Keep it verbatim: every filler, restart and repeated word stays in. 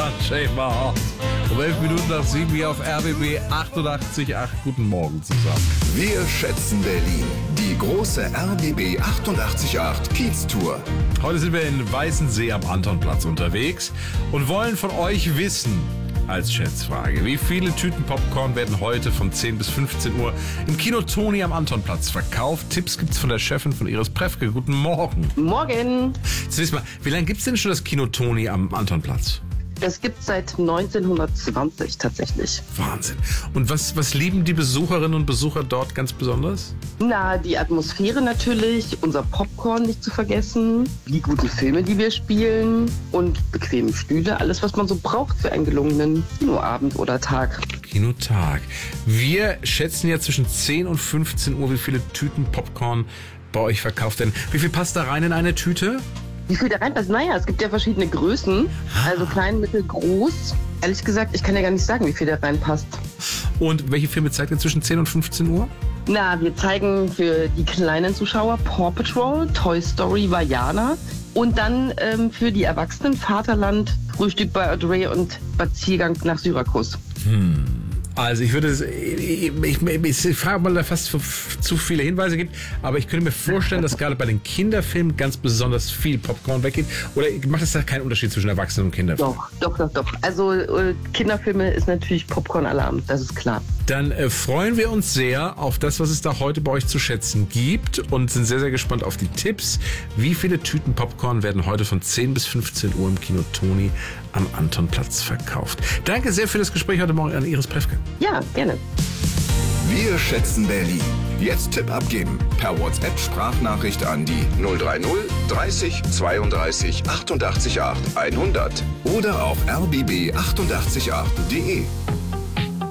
Unchained. Um elf Minuten nach sieben hier auf R B B achtundachtzig Komma acht. Guten Morgen zusammen. Wir schätzen Berlin. Die große R B B achtundachtzig Komma acht Kiez-Tour. Heute sind wir in Weißensee am Antonplatz unterwegs und wollen von euch wissen, als Schätzfrage, wie viele Tüten Popcorn werden heute von zehn bis fünfzehn Uhr im Kino Toni am Antonplatz verkauft? Tipps gibt's von der Chefin von Iris Prefke. Guten Morgen. Morgen. Jetzt wissen wir, wie lange gibt's denn schon das Kino Toni am Antonplatz? Das gibt's seit neunzehnhundertzwanzig tatsächlich. Wahnsinn. Und was, was lieben die Besucherinnen und Besucher dort ganz besonders? Na, die Atmosphäre natürlich, unser Popcorn nicht zu vergessen, die guten Filme, die wir spielen und bequeme Stühle, alles, was man so braucht für einen gelungenen Kinoabend oder Tag. Kinotag. Wir schätzen ja zwischen zehn und fünfzehn Uhr, wie viele Tüten Popcorn bei euch verkauft werden. Wie viel passt da rein in eine Tüte? Wie viel da reinpasst? Naja, es gibt ja verschiedene Größen, also klein, mittel, groß. Ehrlich gesagt, ich kann ja gar nicht sagen, wie viel da reinpasst. Und welche Filme zeigt ihr zwischen zehn und fünfzehn Uhr? Na, wir zeigen für die kleinen Zuschauer Paw Patrol, Toy Story, Vaiana. Und dann ähm, für die Erwachsenen Vaterland, Frühstück bei Audrey und Spaziergang nach Syrakus. Hm. Also ich würde, ich, ich, ich, ich frage mal, da fast zu, zu viele Hinweise gibt, aber ich könnte mir vorstellen, dass gerade bei den Kinderfilmen ganz besonders viel Popcorn weggeht. Oder macht es da keinen Unterschied zwischen Erwachsenen und Kinderfilmen? Doch, doch, doch, doch. Also äh, Kinderfilme ist natürlich Popcorn-Alarm, das ist klar. Dann äh, freuen wir uns sehr auf das, was es da heute bei euch zu schätzen gibt und sind sehr, sehr gespannt auf die Tipps. Wie viele Tüten Popcorn werden heute von zehn bis fünfzehn Uhr im Kino Toni am Antonplatz verkauft? Danke sehr für das Gespräch heute Morgen an Iris Prefke. Ja, gerne. Wir schätzen Berlin. Jetzt Tipp abgeben. Per WhatsApp-Sprachnachricht an die null drei null dreißig zweiunddreißig achtundachtzig Komma acht hundert oder auf r b b achtundachtzig Komma acht punkt de.